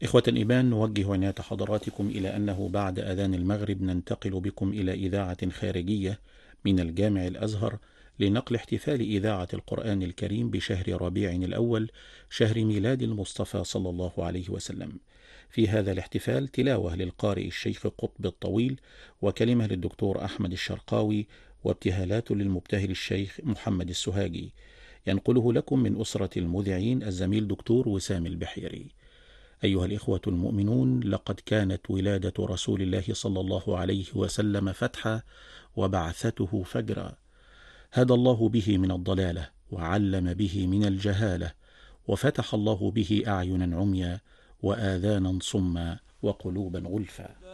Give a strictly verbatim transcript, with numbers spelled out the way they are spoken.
إخوة الإيمان، نوجه عناية حضراتكم إلى أنه بعد أذان المغرب ننتقل بكم إلى إذاعة خارجية من الجامع الأزهر لنقل احتفال إذاعة القرآن الكريم بشهر ربيع الأول، شهر ميلاد المصطفى صلى الله عليه وسلم. في هذا الاحتفال تلاوة للقارئ الشيخ قطب الطويل، وكلمة للدكتور أحمد الشرقاوي، وابتهالات للمبتهل الشيخ محمد السهاجي. ينقله لكم من أسرة المذيعين الزميل دكتور وسام البحيري. أيها الإخوة المؤمنون، لقد كانت ولادة رسول الله صلى الله عليه وسلم فتحا، وبعثته فجرا. هدى الله به من الضلالة، وعلم به من الجهالة، وفتح الله به أعينا عميا، وآذانا صما، وقلوبا غلفا.